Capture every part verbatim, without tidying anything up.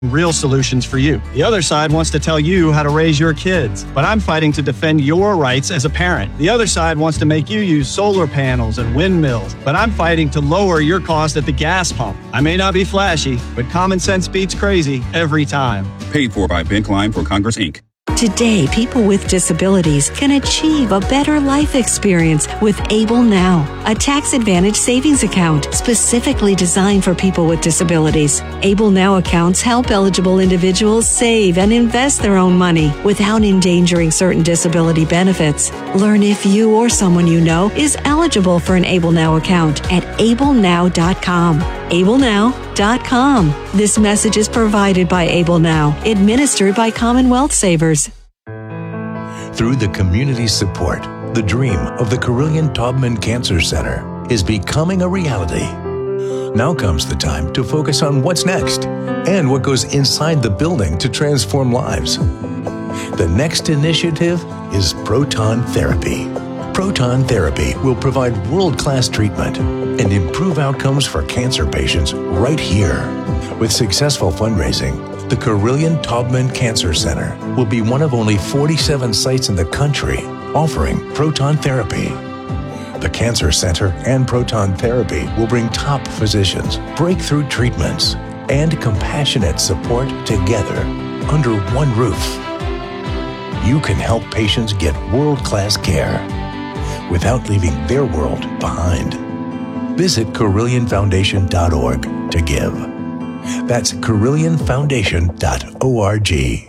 real solutions for you. The other side wants to tell you how to raise your kids, but I'm fighting to defend your rights as a parent. The other side wants to make you use solar panels and windmills, but I'm fighting to lower your cost at the gas pump. I may not be flashy, but common sense beats crazy every time. Paid for by Ben Klein for Congress, Incorporated. Today, people with disabilities can achieve a better life experience with Able Now, a tax-advantaged savings account specifically designed for people with disabilities. Able Now accounts help eligible individuals save and invest their own money without endangering certain disability benefits. Learn if you or someone you know is eligible for an Able Now account at able now dot com. able now dot com. This message is provided by Able Now, administered by Commonwealth Savers. Through the community's support, the dream of the Carilion Taubman Cancer Center is becoming a reality. Now comes the time to focus on what's next and what goes inside the building to transform lives. The next initiative is proton therapy. Proton therapy will provide world-class treatment and improve outcomes for cancer patients right here. With successful fundraising, the Carilion Taubman Cancer Center will be one of only forty-seven sites in the country offering proton therapy. The Cancer Center and proton therapy will bring top physicians, breakthrough treatments, and compassionate support together under one roof. You can help patients get world-class care without leaving their world behind. Visit Carilion Foundation dot org to give. That's Carilion Foundation dot org.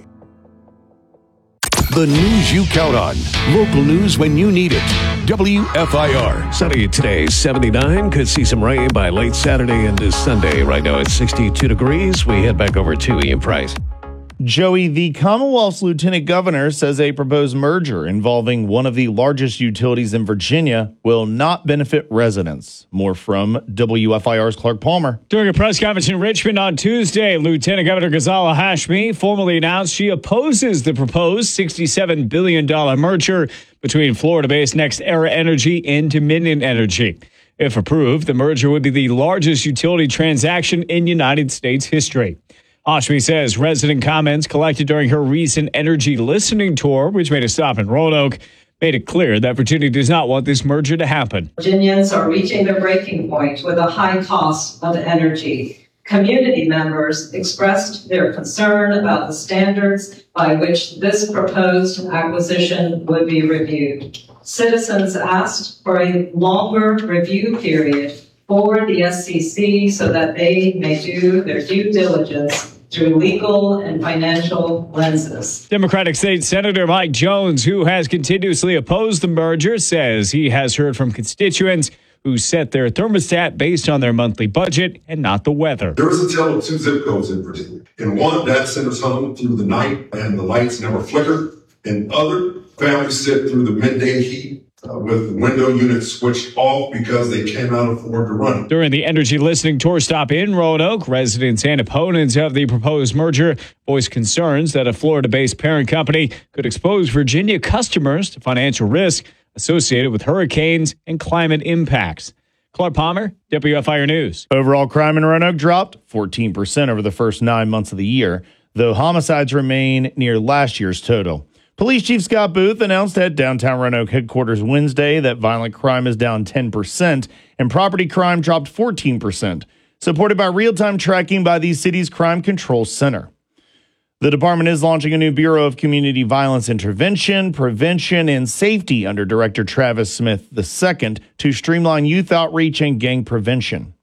The news you count on. Local news when you need it. W F I R. Sunny today, seventy-nine. Could see some rain by late Saturday into Sunday. Right now it's sixty-two degrees. We head back over to Ian Price. Joey, the Commonwealth's lieutenant governor says a proposed merger involving one of the largest utilities in Virginia will not benefit residents. More from W F I R's Clark Palmer. During a press conference in Richmond on Tuesday, Lieutenant Governor Ghazala Hashmi formally announced she opposes the proposed sixty-seven billion dollars merger between Florida-based NextEra Energy and Dominion Energy. If approved, the merger would be the largest utility transaction in United States history. Hashmi says resident comments collected during her recent energy listening tour, which made a stop in Roanoke, made it clear that Virginia does not want this merger to happen. Virginians are reaching their breaking point with a high cost of energy. Community members expressed their concern about the standards by which this proposed acquisition would be reviewed. Citizens asked for a longer review period for the S C C so that they may do their due diligence through legal and financial lenses. Democratic State Senator Mike Jones, who has continuously opposed the merger, says he has heard from constituents who set their thermostat based on their monthly budget and not the weather. There is a tale of two zip codes in Virginia. In one, dad sent us home through the night and the lights never flicker. In other, families sit through the midday heat Uh, with window units switched off because they cannot afford to run. During the energy listening tour stop in Roanoke, residents and opponents of the proposed merger voiced concerns that a Florida-based parent company could expose Virginia customers to financial risk associated with hurricanes and climate impacts. Clark Palmer, W F I R News. Overall crime in Roanoke dropped fourteen percent over the first nine months of the year, though homicides remain near last year's total. Police Chief Scott Booth announced at downtown Roanoke headquarters Wednesday that violent crime is down ten percent and property crime dropped fourteen percent, supported by real-time tracking by the city's Crime Control Center. The department is launching a new Bureau of Community Violence Intervention, Prevention, and Safety under Director Travis Smith the second to streamline youth outreach and gang prevention.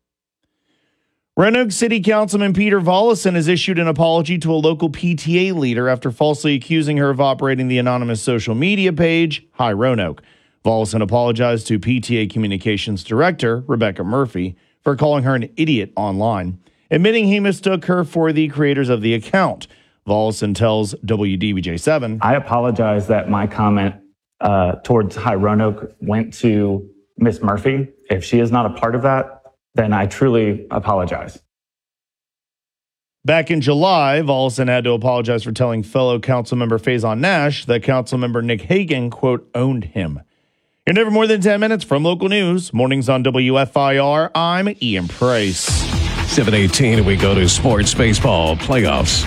Roanoke City Councilman Peter Volleson has issued an apology to a local P T A leader after falsely accusing her of operating the anonymous social media page, Hi Roanoke. Volleson apologized to P T A Communications Director, Rebecca Murphy, for calling her an idiot online, admitting he mistook her for the creators of the account. Volleson tells W D B J seven, I apologize that my comment uh, towards Hi Roanoke went to Miss Murphy. If she is not a part of that, then I truly apologize. Back in July, Volleson had to apologize for telling fellow Councilmember Faison Nash that Councilmember Nick Hagan, quote, owned him. You're never more than ten minutes from local news. Mornings on W F I R. I'm Ian Price. seven eighteen, we go to sports baseball playoffs.